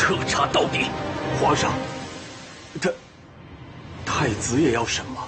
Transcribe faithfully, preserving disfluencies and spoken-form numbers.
彻查到底。 皇上，他太子也要审吗？